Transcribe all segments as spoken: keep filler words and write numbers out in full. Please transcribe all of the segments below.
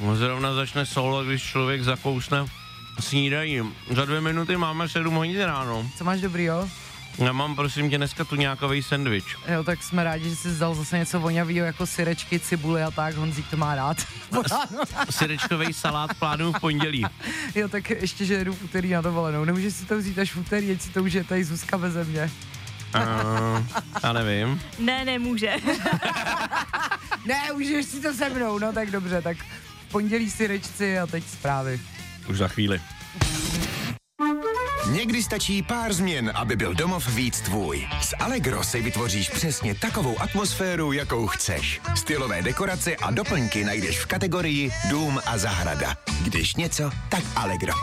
Zrovna začne solo, když člověk zakousne snídaní. Za dvě minuty máme sedm hodin ráno. Co máš dobrýho? Já mám, prosím tě, dneska tu nějakovej sendvič. Jo, tak jsme rádi, že jsi vzal zase něco vonavýho jako syrečky, cibule a tak, Honzík to má rád. Syrečkovej salát plánuju v pondělí. Jo, tak ještě, že jedu v úterý na dovolenou. Nemůžeš si to vzít až v úterý, ať si to užije tady Zuzka beze mě. Uh, já nevím. Ne, nemůže. Ne, užiješ si to se mnou, no tak dobře, tak v pondělí syrečci a teď zprávy. Už za chvíli. Někdy stačí pár změn, aby byl domov víc tvůj. S Allegro si vytvoříš přesně takovou atmosféru, jakou chceš. Stylové dekorace a doplňky najdeš v kategorii Dům a zahrada. Když něco, tak Allegro.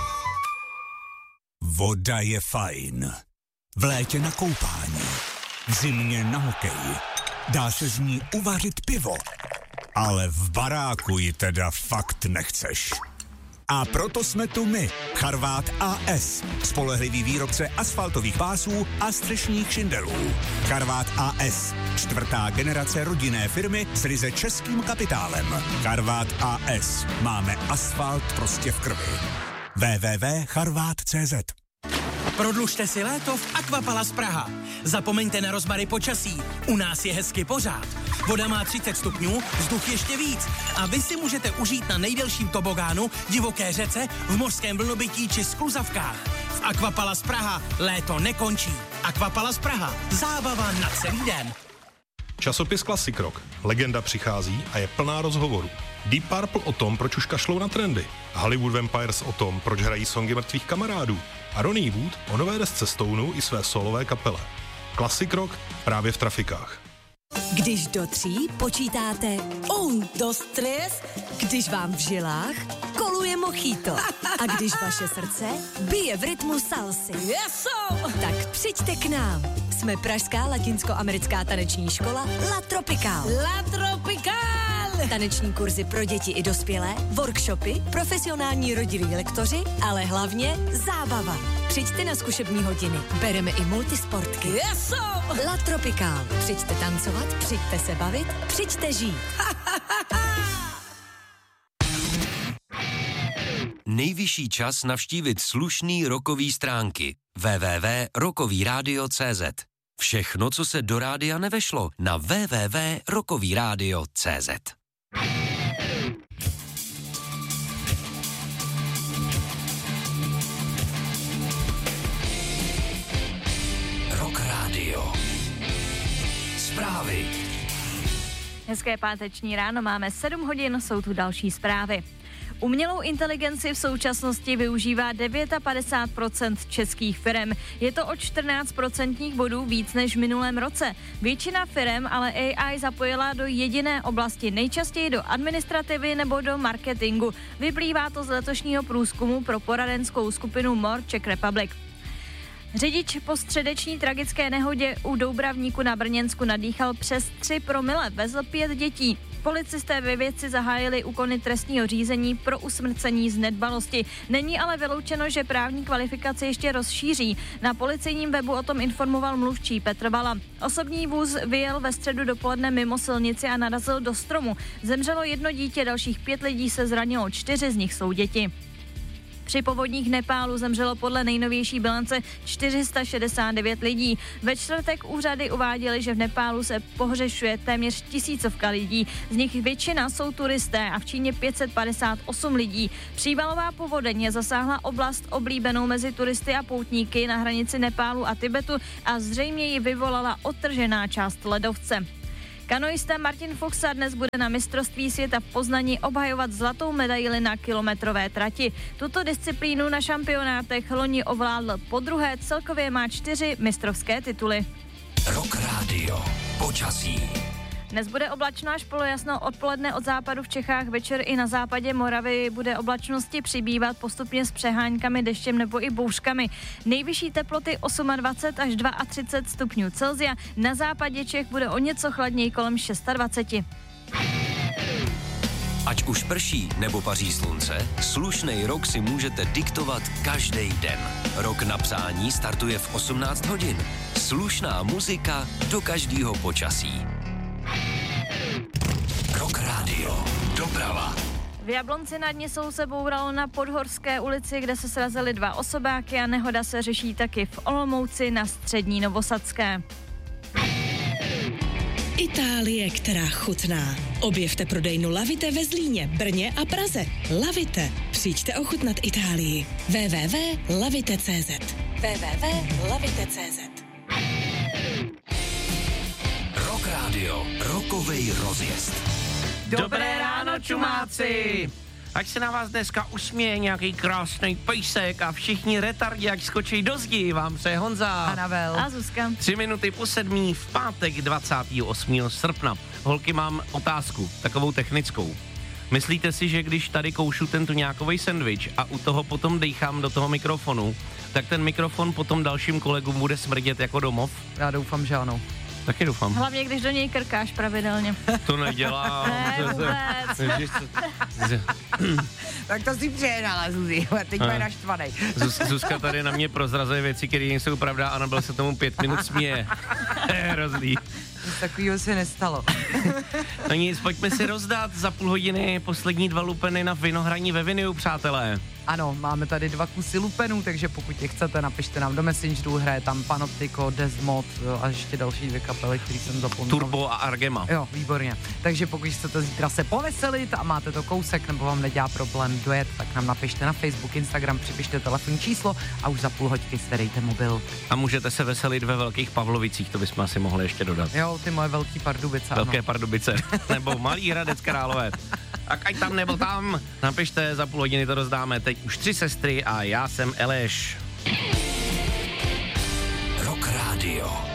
Voda je fajn. V létě na koupání. V zimě na hokej. Dá se z ní uvařit pivo. Ale v baráku ji teda fakt nechceš. A proto jsme tu my, Charvát A S, spolehlivý výrobce asfaltových pásů a střešních šindelů. Charvát A S, čtvrtá generace rodinné firmy s ryze českým kapitálem. Charvát A S, máme asfalt prostě v krvi. w w w tečka charvát tečka c z. Prodlužte si léto v Aquapalace Praha. Zapomeňte na rozmary počasí. U nás je hezky pořád. Voda má třicet stupňů, vzduch ještě víc. A vy si můžete užít na nejdelším tobogánu, divoké řece, v mořském vlnobytí či skluzavkách. V Aquapalace Praha léto nekončí. Aquapalace Praha. Zábava na celý den. Časopis Classic Rock. Legenda přichází a je plná rozhovorů. Deep Purple o tom, proč už kašlou na trendy. Hollywood Vampires o tom, proč hrají songy mrtvých kamarádů. A Ronnie Wood o nové desce Stoneu i své solové kapele. Classic Rock právě v trafikách. Když do tří počítáte un, dos, tres, když vám v žilách koluje mojito a když vaše srdce bije v rytmu salsy. Yeso! Tak přijďte k nám. Jsme pražská latinskoamerická taneční škola La Tropical. La Tropical! Taneční kurzy pro děti i dospělé, workshopy, profesionální rodilí lektoři, ale hlavně zábava. Přijďte na zkušební hodiny. Bereme i multisportky. Yeso! La Tropical. Přijďte tancovat, přijďte se bavit, přijďte žít. Nejvyšší čas navštívit slušný rockový stránky. w w w tečka rockový rádio tečka c z. Všechno, co se do rádia nevešlo, na w w w tečka rockový rádio tečka c z. Rock Radio. Zprávy. Hezké páteční ráno, máme sedm hodin, jsou tu další zprávy. Umělou inteligenci v současnosti využívá padesát devět procent českých firem. Je to o čtrnáct procentních bodů víc než v minulém roce. Většina firem ale A I zapojila do jediné oblasti, nejčastěji do administrativy nebo do marketingu. Vyplývá to z letošního průzkumu pro poradenskou skupinu More Czech Republic. Řidič po středeční tragické nehodě u Doubravníku na Brněnsku nadýchal přes tři promile, vezl pět dětí. Policisté ve věci zahájili úkony trestního řízení pro usmrcení z nedbalosti. Není ale vyloučeno, že právní kvalifikaci ještě rozšíří. Na policejním webu o tom informoval mluvčí Petr Vala. Osobní vůz vyjel ve středu dopoledne mimo silnici a narazil do stromu. Zemřelo jedno dítě, dalších pět lidí se zranilo, čtyři z nich jsou děti. Při povodních v Nepálu zemřelo podle nejnovější bilance čtyři sta šedesát devět lidí. Ve čtvrtek úřady uváděly, že v Nepálu se pohřešuje téměř tisícovka lidí. Z nich většina jsou turisté a v Číně pět set padesát osm lidí. Přívalová povodeň zasáhla oblast oblíbenou mezi turisty a poutníky na hranici Nepálu a Tibetu a zřejmě ji vyvolala odtržená část ledovce. Kanoista Martin Fuchsa dnes bude na mistrovství světa v Poznani obhajovat zlatou medaili na kilometrové trati. Tuto disciplínu na šampionátech loni ovládl podruhé, celkově má čtyři mistrovské tituly. Rock Radio. Počasí. Dnes bude oblačno až polojasno, odpoledne od západu v Čechách, večer i na západě Moravy bude oblačnosti přibývat postupně s přeháňkami, deštěm nebo i bouřkami. Nejvyšší teploty dvacet osm až třicet dva stupňů Celsia, na západě Čech bude o něco chladněji kolem dvacet šest. Ať už prší nebo paří slunce, slušnej rok si můžete diktovat každý den. Rok na přání startuje v osmnáct hodin. Slušná muzika do každého počasí. Rock Radio. Doprava. V Jablonci nad Nisou se bouralo na Podhorské ulici, kde se srazily dva osobáky a nehoda se řeší taky v Olomouci na Střední Novosadské. Itálie, která chutná. Objevte prodejnu Lavite ve Zlíně, Brně a Praze. Lavite. Přijďte ochutnat Itálii. w w w tečka lavite tečka c z w w w tečka lavite tečka c z Rock Radio, rokovej rozjezd. Dobré ráno, čumáci! Ať se na vás dneska usměje nějaký krásný pejsek a všichni retardi, jak skočí do zdi, vám přeje Honza. Anabel. A Zuzka. Tři minuty po sedmí v pátek dvacátého osmého srpna. Holky, mám otázku, takovou technickou. Myslíte si, že když tady koušu tento nějakovej sendvič a u toho potom dejchám do toho mikrofonu, tak ten mikrofon potom dalším kolegům bude smrdět jako domov? Já doufám, že ano. Taky doufám. Hlavně, když do něj krkáš pravidelně. To nedělá. Ne, vůbec. Tak to si přejenala, Zuzi. Teď bude naštvanej. Zuz, Zuzka tady na mě prozrazuje věci, které nejsou pravda a Anabel se tomu pět minut směje. Hrozný. Nic takového se nestalo. No nic, pojďme si rozdat za půl hodiny poslední dva lupeny na vinohraní ve Viniu, přátelé. Ano, máme tady dva kusy lupenů, takže pokud je chcete, napište nám do Messengeru, hraje tam Panoptico, Desmod a ještě další dvě kapely, které jsem zapomněl. Turbo a Argema. Jo, výborně. Takže pokud chcete zítra se poveselit a máte to kousek, nebo vám nedělá problém dojet, tak nám napište na Facebook, Instagram, připište telefonní číslo a už za půl hoďky si dejte mobil. A můžete se veselit ve Velkých Pavlovicích, to bychom asi mohli ještě dodat. Jo, ty moje velký Pardubice. Velké ano. Pardubice, nebo Malý Hradec Králové. A ať tam nebo tam, napište, za půl hodiny to rozdáme. Teď už tři sestry a já jsem Aleš. Rock Radio.